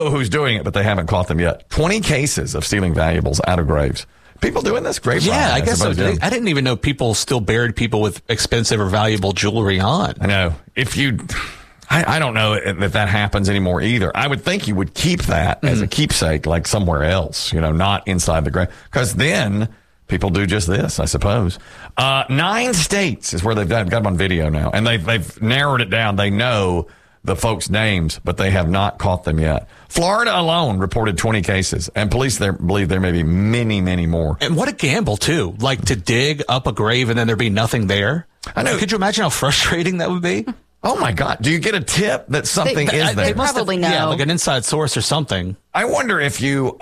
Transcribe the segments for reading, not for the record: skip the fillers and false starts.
who's doing it, but they haven't caught them yet. 20 cases of stealing valuables out of graves. People doing this? Grave robbing, I guess so. yeah. I didn't even know people still buried people with expensive or valuable jewelry on. I know. I don't know if that happens anymore either. I would think you would keep that as a keepsake, like somewhere else, not inside the grave. Because then people do just this, I suppose. 9 states is where they've got them on video now. And they've narrowed it down. They know the folks' names, but they have not caught them yet. Florida alone reported 20 cases, and police there believe there may be many, many more. And what a gamble, too. Like to dig up a grave and then there be nothing there. I know. Could you imagine how frustrating that would be? Oh, my God. Do you get a tip that something is there? They probably know. Yeah, like an inside source or something. I wonder if you,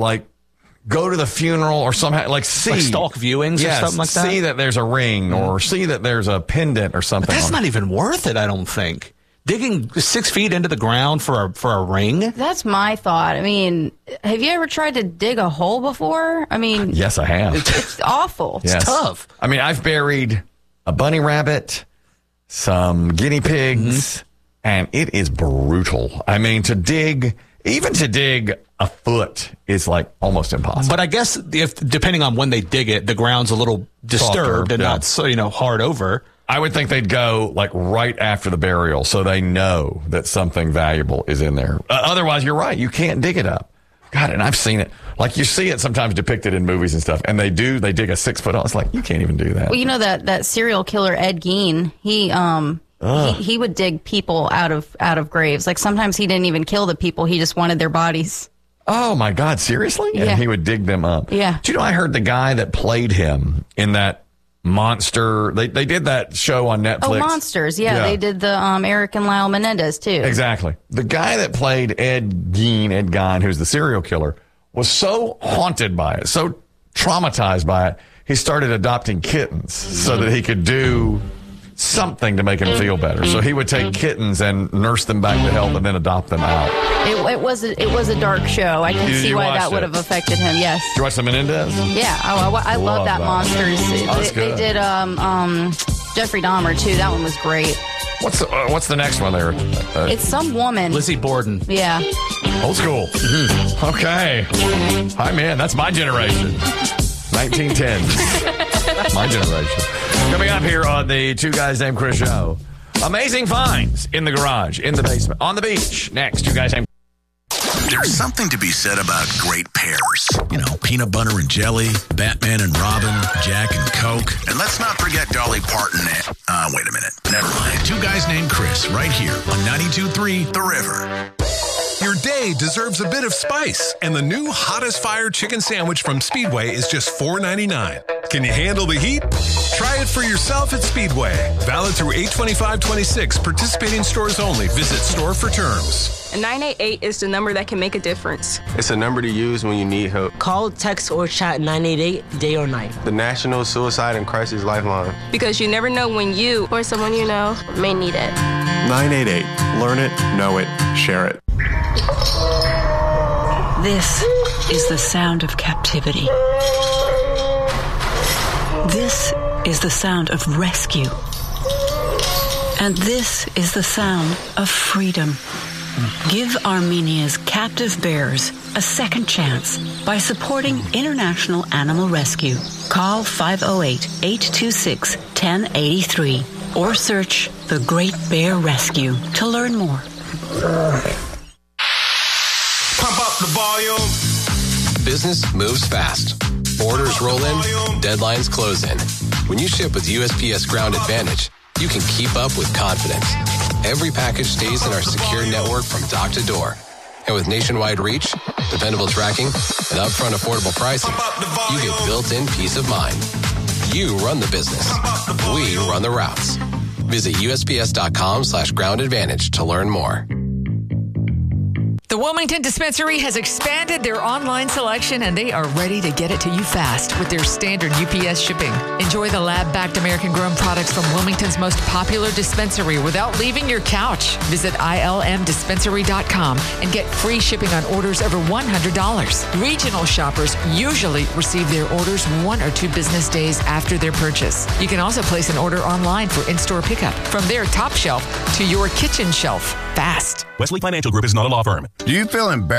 go to the funeral or somehow, see. Like stalk viewings or something like that? See that there's a ring or see that there's a pendant or something. But that's not even worth it, I don't think. Digging 6 feet into the ground for a ring? That's my thought. I mean, have you ever tried to dig a hole before? I mean, yes, I have. It's awful. Yes. It's tough. I mean, I've buried a bunny rabbit, some guinea pigs, and it is brutal. I mean, to dig a foot is like almost impossible. But I guess depending on when they dig it, the ground's a little disturbed Softer, and yeah. not so, hard over. I would think they'd go right after the burial so they know that something valuable is in there. Otherwise, you're right. You can't dig it up. God, and I've seen it. Like you see it sometimes depicted in movies and stuff. And they dig a 6 foot hole. It's like, you can't even do that. Well, that serial killer, Ed Gein, he would dig people out of graves. Like sometimes he didn't even kill the people. He just wanted their bodies. Oh, my God. Seriously? Yeah. And he would dig them up. Yeah. Do you know, I heard the guy that played him in that Monster. They did that show on Netflix. Oh, Monsters. Yeah. They did the Eric and Lyle Menendez, too. Exactly. The guy that played Ed Gein, who's the serial killer, was so haunted by it, so traumatized by it, he started adopting kittens so that he could do something to make him feel better. So he would take kittens and nurse them back to health and then adopt them out. It was a dark show. I can see why that would have affected him. Yes. Did you watch the Menendez? Yeah. I love that Monsters. They did Jeffrey Dahmer too. That one was great. What's the next one there? It's some woman. Lizzie Borden. Yeah. Old school. Okay. Hi, man. That's my generation. 1910s. My generation. Coming up here on the Two Guys Named Chris show. Amazing finds in the garage, in the basement, on the beach. Next, Two Guys Named. There's something to be said about great pairs. Peanut butter and jelly, Batman and Robin, Jack and Coke. And let's not forget Dolly Parton. Wait a minute. Never mind. Two Guys Named Chris right here on 92.3 The River. Your day deserves a bit of spice, and the new Hottest Fire Chicken Sandwich from Speedway is just $4.99. Can you handle the heat? Try it for yourself at Speedway. Valid through 8/25/26. Participating stores only. Visit store for terms. And 988 is the number that can make a difference. It's a number to use when you need help. Call, text, or chat 988 day or night. The National Suicide and Crisis Lifeline. Because you never know when you or someone you know may need it. 988. Learn it, know it, share it. This is the sound of captivity. This is the sound of rescue. And this is the sound of freedom. Give Armenia's captive bears a second chance by supporting International Animal Rescue. Call 508-826-1083 or search The Great Bear Rescue to learn more. Pump up the volume. Business moves fast. Orders roll in, deadlines close in. When you ship with USPS Ground Advantage, you can keep up with confidence. Every package stays in our secure network from dock to door. And with nationwide reach, dependable tracking, and upfront affordable pricing, you get built-in peace of mind. You run the business. We run the routes. Visit USPS.com/Ground Advantage to learn more. The Wilmington Dispensary has expanded their online selection, and they are ready to get it to you fast with their standard UPS shipping. Enjoy the lab-backed American-grown products from Wilmington's most popular dispensary without leaving your couch. Visit ilmdispensary.com and get free shipping on orders over $100. Regional shoppers usually receive their orders 1 or 2 business days after their purchase. You can also place an order online for in-store pickup from their top shelf to your kitchen shelf. fast. Wesley Financial Group is not a law firm. Do you feel embarrassed